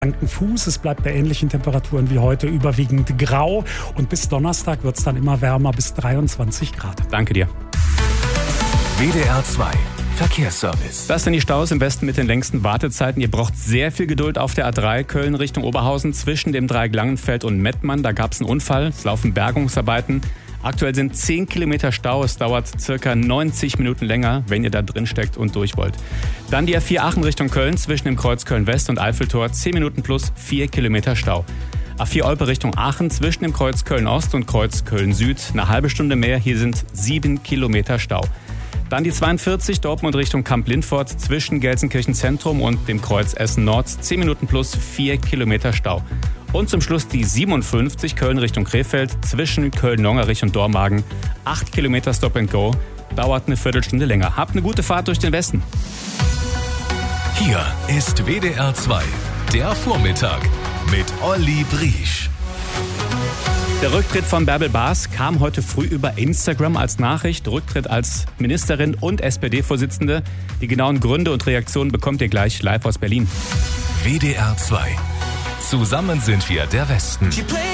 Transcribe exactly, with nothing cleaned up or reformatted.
Fuß. Es bleibt bei ähnlichen Temperaturen wie heute überwiegend grau und bis Donnerstag wird es dann immer wärmer, bis dreiundzwanzig Grad. Danke dir. W D R zwei Verkehrsservice. Das sind die Staus im Westen mit den längsten Wartezeiten. Ihr braucht sehr viel Geduld auf der A drei Köln Richtung Oberhausen zwischen dem Dreieck Langenfeld und Mettmann. Da gab es einen Unfall. Es laufen Bergungsarbeiten. Aktuell sind zehn Kilometer Stau. Es dauert circa neunzig Minuten länger, wenn ihr da drin steckt und durch wollt. Dann die A vier Aachen Richtung Köln zwischen dem Kreuz Köln-West und Eiffeltor. zehn Minuten plus vier Kilometer Stau. A vier Olpe Richtung Aachen zwischen dem Kreuz Köln-Ost und Kreuz Köln-Süd. Eine halbe Stunde mehr. Hier sind sieben Kilometer Stau. Dann die zweiundvierzig Dortmund Richtung Kamp-Lindfort zwischen Gelsenkirchen Zentrum und dem Kreuz Essen Nord. zehn Minuten plus vier Kilometer Stau. Und zum Schluss die siebenundfünfzig Köln Richtung Krefeld zwischen Köln-Longerich und Dormagen. acht Kilometer Stop and Go. Dauert eine Viertelstunde länger. Habt eine gute Fahrt durch den Westen. Hier ist W D R zwei, der Vormittag mit Olli Briesch. Der Rücktritt von Bärbel Baas kam heute früh über Instagram als Nachricht. Rücktritt als Ministerin und S P D-Vorsitzende. Die genauen Gründe und Reaktionen bekommt ihr gleich live aus Berlin. W D R zwei. Zusammen sind wir der Westen.